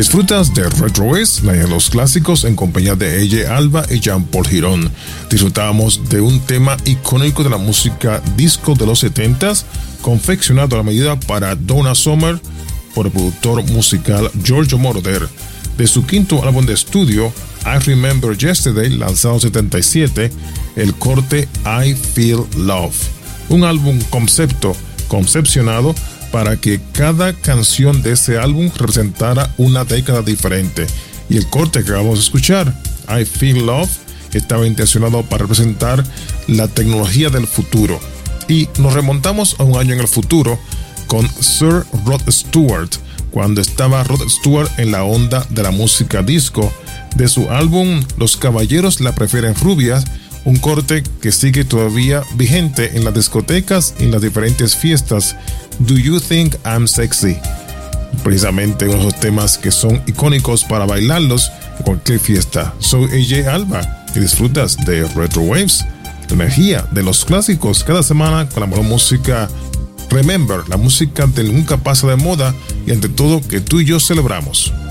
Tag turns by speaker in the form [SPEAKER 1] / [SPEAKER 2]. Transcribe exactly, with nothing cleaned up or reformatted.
[SPEAKER 1] Disfrutas de Retro Waves, la de los clásicos, en compañía de A J Alba y Jean-Paul Girón. Disfrutábamos de un tema icónico de la música disco de los setentas, confeccionado a la medida para Donna Summer por el productor musical Giorgio Moroder, de su quinto álbum de estudio, I Remember Yesterday, lanzado en setenta y siete, el corte I Feel Love, un álbum concepto concepcionado para que cada canción de ese álbum representara una década diferente, y el corte que vamos a escuchar, I Feel Love, estaba intencionado para representar la tecnología del futuro. Y nos remontamos a un año en el futuro con Sir Rod Stewart, cuando estaba Rod Stewart en la onda de la música disco, de su álbum Los Caballeros la Prefieren Rubias, un corte que sigue todavía vigente en las discotecas y en las diferentes fiestas. Do You Think I'm Sexy? Precisamente uno de esos temas que son icónicos para bailarlos en cualquier fiesta. Soy A J Alba y disfrutas de Retro Waves, la energía de los clásicos, cada semana con la mejor música. Remember, la música del nunca pasa de moda, y ante todo que tú y yo celebramos.